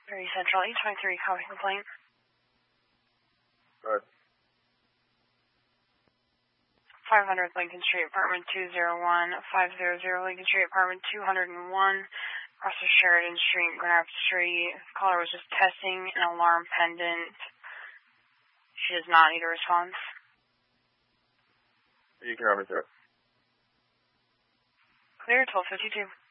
Very Central, 823, copy complaint. Go ahead. 500 Lincoln Street, apartment 201, 500 Lincoln Street, apartment 201, across the Sheridan Street, Grand Rapids Street. Caller was just testing an alarm pendant. She does not need a response. You can run me through it. Clear, 1252.